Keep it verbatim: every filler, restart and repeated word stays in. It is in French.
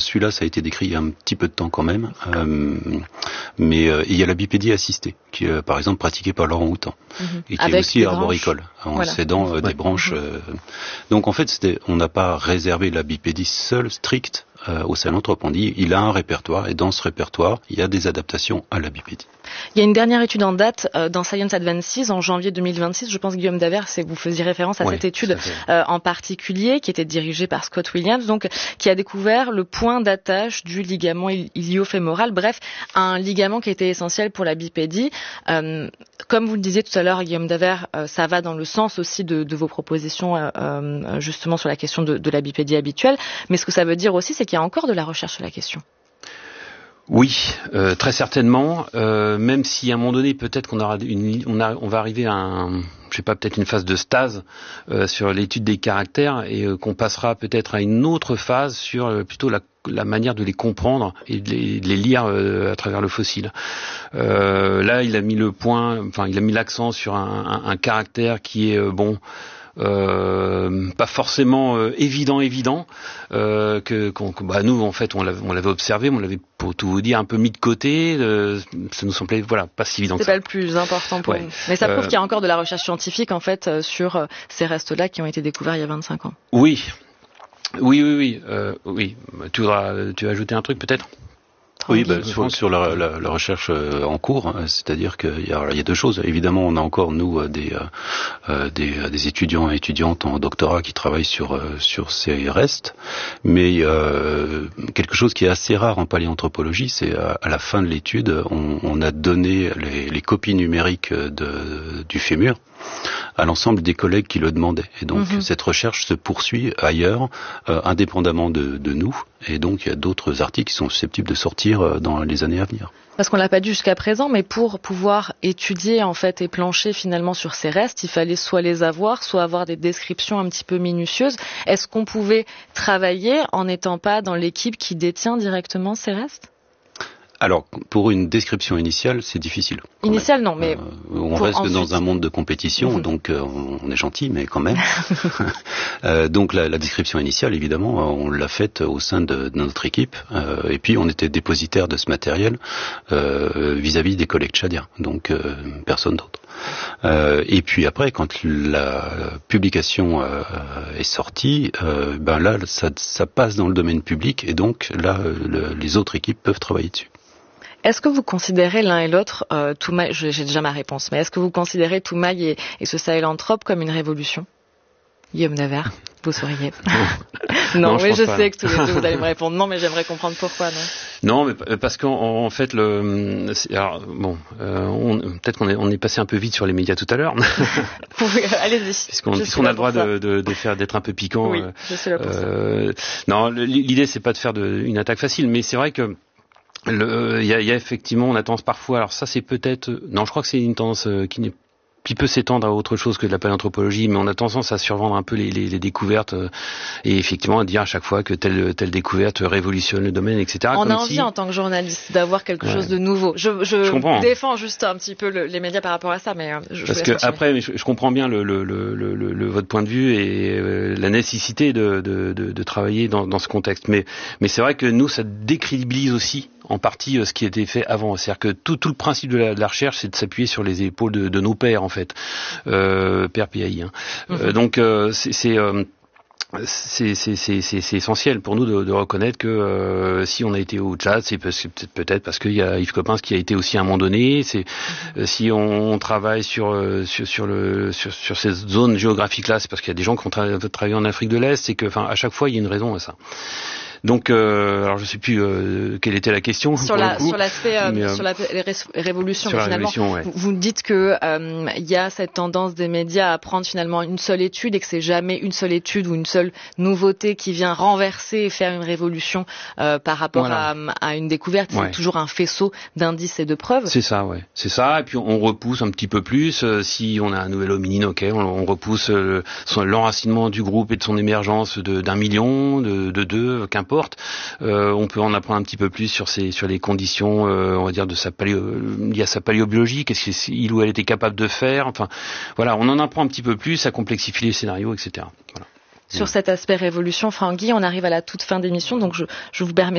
celui-là, ça a été décrit il y a un petit peu de temps quand même. Euh, mais euh, il y a la bipédie assistée, qui est par exemple pratiquée par l'orang-outan, mmh. et qui Avec est aussi arboricole, en voilà. cédant euh, des ouais. branches. Euh, donc en fait, c'était, on n'a pas réservé la bipédie seule, stricte, euh, au salon Anthropondi. Il a un répertoire, et dans ce répertoire, il y a des adaptations à la bipédie. Il y a une dernière étude en date euh, dans Science Advances en janvier deux mille vingt-six. Je pense, Guillaume Davert, c'est que vous faisiez référence à ouais, cette étude euh, en particulier, qui était dirigée par Scott Williams, donc qui a découvert le point d'attache du ligament ilio-fémoral. Bref, un ligament qui était essentiel pour la bipédie. Euh, comme vous le disiez tout à l'heure, Guillaume Davert, euh, ça va dans le sens aussi de, de vos propositions, euh, justement sur la question de, de la bipédie habituelle. Mais ce que ça veut dire aussi, c'est qu'il y a encore de la recherche sur la question. Oui, euh, très certainement. Euh, même si à un moment donné, peut-être qu'on aura une, on, a, on va arriver à un, je sais pas, peut-être une phase de stase euh, sur l'étude des caractères et euh, qu'on passera peut-être à une autre phase sur euh, plutôt la, la manière de les comprendre et de les, de les lire euh, à travers le fossile. Euh, là, il a mis le point, enfin, il a mis l'accent sur un, un, un caractère qui est euh, bon. Euh, pas forcément euh, évident évident euh, que qu'on, bah nous en fait on l'avait, on l'avait observé, on l'avait pour tout vous dire un peu mis de côté, euh, ça nous semblait voilà pas si évident c'est que ça. C'est pas le plus important pour ouais. nous, mais ça prouve euh, qu'il y a encore de la recherche scientifique en fait euh, sur euh, ces restes-là qui ont été découverts il y a vingt-cinq ans. Oui, oui, oui, oui, euh, oui. Tu voudras, tu vas ajouter un truc peut-être? Oui, bah, sur, sur la, la, la recherche euh, en cours, hein, c'est-à-dire qu'il y a, il y a deux choses. Évidemment, on a encore nous euh, des, euh, des, des étudiants et étudiantes en doctorat qui travaillent sur euh, sur ces restes, mais euh, quelque chose qui est assez rare en paléanthropologie, c'est à, à la fin de l'étude, on, on a donné les, les copies numériques de, du fémur à l'ensemble des collègues qui le demandaient. Et donc mmh. cette recherche se poursuit ailleurs, euh, indépendamment de, de nous. Et donc il y a d'autres articles qui sont susceptibles de sortir euh, dans les années à venir. Parce qu'on l'a pas dit jusqu'à présent, mais pour pouvoir étudier en fait et plancher finalement sur ces restes, il fallait soit les avoir, soit avoir des descriptions un petit peu minutieuses. Est-ce qu'on pouvait travailler en n'étant pas dans l'équipe qui détient directement ces restes ? Alors, pour une description initiale, c'est difficile. Initiale, non, mais... Euh, on reste ensuite... dans un monde de compétition, mmh. donc euh, on est gentil, mais quand même. euh, donc la, la description initiale, évidemment, on l'a faite au sein de, de notre équipe, euh, et puis on était dépositaire de ce matériel euh, vis-à-vis des collègues tchadiens, donc euh, personne d'autre. Euh, et puis après, quand la publication euh, est sortie, euh, ben là, ça, ça passe dans le domaine public, et donc là, le, les autres équipes peuvent travailler dessus. Est-ce que vous considérez l'un et l'autre, euh, Toumaï, j'ai déjà ma réponse, mais est-ce que vous considérez Toumaï et, et ce Sahelanthrope comme une révolution? Guillaume Davert, vous souriez. Non, non, oui, je, je sais que tous les deux vous allez me répondre non, mais j'aimerais comprendre pourquoi, non? Non, mais parce qu'en en fait, le, alors, bon, euh, on, peut-être qu'on est, on est passé un peu vite sur les médias tout à l'heure. Oui, allez-y. Puisqu'on, puisqu'on a le droit de, de, de faire, d'être un peu piquant. Oui, je suis là pour euh, ça. Non, l'idée c'est pas de faire de, une attaque facile, mais c'est vrai que il y a, y a effectivement, on a tendance parfois. Alors ça, c'est peut-être, non, je crois que c'est une tendance euh, qui n'est qui peut s'étendre à autre chose que de la paléanthropologie, mais on a tendance à survendre un peu les, les, les découvertes euh, et effectivement à dire à chaque fois que telle, telle découverte révolutionne le domaine, et cetera. On comme a envie si... en tant que journaliste d'avoir quelque ouais. chose de nouveau. Je, je, je défends juste un petit peu le, les médias par rapport à ça, mais je, parce je que après, mais je, je comprends bien le, le, le, le, le, votre point de vue et euh, la nécessité de, de, de, de travailler dans, dans ce contexte. Mais, mais c'est vrai que nous, ça décrédibilise aussi en partie euh, ce qui a été fait avant. C'est-à-dire que tout, tout le principe de la, de la recherche, c'est de s'appuyer sur les épaules de, de nos pairs, en fait. Euh, père P A I. Hein. Mm-hmm. Euh, donc, euh, c'est... c'est euh, C'est, c'est, c'est, c'est, c'est essentiel pour nous de, de reconnaître que euh, si on a été au Tchad, c'est peut-être, peut-être parce qu'il y a Yves Coppens qui a été aussi à un moment donné. C'est euh, si on travaille sur sur sur le sur, sur ces zones géographiques-là, c'est parce qu'il y a des gens qui ont tra- travaillé en Afrique de l'Est. C'est que, enfin, à chaque fois, il y a une raison à ça. Donc, euh, alors je sais plus euh, quelle était la question sur la coup, sur l'aspect euh, mais, euh, sur la ré- révolution. Sur la finalement, révolution, ouais. vous, vous dites que il euh, y a cette tendance des médias à prendre finalement une seule étude et que c'est jamais une seule étude ou une seule nouveauté qui vient renverser et faire une révolution euh, par rapport voilà. à, à une découverte. Ouais. C'est toujours un faisceau d'indices et de preuves. C'est ça, ouais. C'est ça. Et puis on repousse un petit peu plus. Euh, si on a un nouvel hominine, ok, on, on repousse euh, son, l'enracinement du groupe et de son émergence de, d'un million, de, de deux, qu'importe. Porte. Euh, on peut en apprendre un petit peu plus sur ces sur les conditions, euh, on va dire de sa paléo, liées à sa paléobiologie, qu'est-ce qu'il ou elle était capable de faire. Enfin, voilà, on en apprend un petit peu plus, ça complexifie les scénarios, et cetera. Voilà. Sur cet aspect révolution, Franck Guy, on arrive à la toute fin d'émission, donc je, je vous permets